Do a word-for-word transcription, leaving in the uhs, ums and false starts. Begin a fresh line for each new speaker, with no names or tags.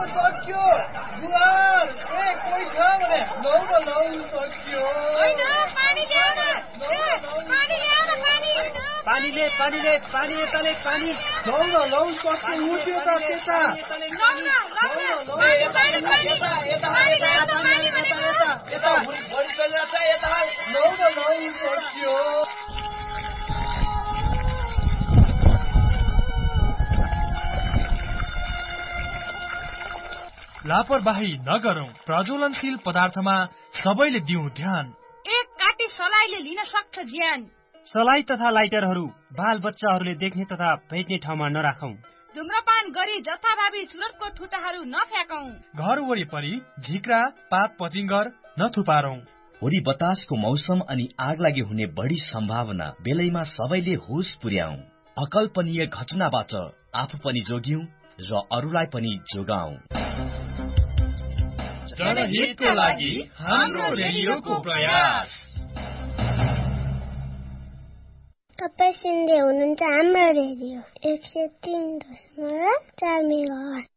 सक्यो गुहार ए कोही छ भने लौ न लौ सक्यो
हैन पानी ल्याउन ए पानी ल्याउन पानी
पानीले पानीले पानी यताले पानी
लौ न लौ सक्यो उठ्यो त त्यता
लौ न लौ न पानी पानी पानी
यता यता यता
पानी
यता यता भरि चलिरहेछ यता लौ न लौ सक्यो
लापरवाही नगरौं प्रज्वलनशील पदार्थमा सबैले दिउँ ध्यान
एक काटी सलाईले लिन सक्छ ज्यान
सलाई तथा लाइटरहरू बाल बच्चाहरूले देख्ने तथा भेट्ने ठाउँमा नराखौं
धुम्रपान गरी जथाभावी चुरोटको ठुटाहरू नफ्याकौं
घर वरिपरि झिक्रा पात पतिंगर नथुपारौं
हुरी बतासको मौसम अनि आगलागी हुने बढी सम्भावना बेलैमा सबैले होस पुर्याउँ अकल्पनीय घटनाबाट आफू पनि जोग्यौं र अरूलाई पनि जोगाउँ
जनहितको लागि हाम्रो रेडियोको प्रयास
तपाईं सुन्दै हुनुहुन्छ हाम्रो रेडियो एक सय तीन दशमलव चार मेगाहर्ज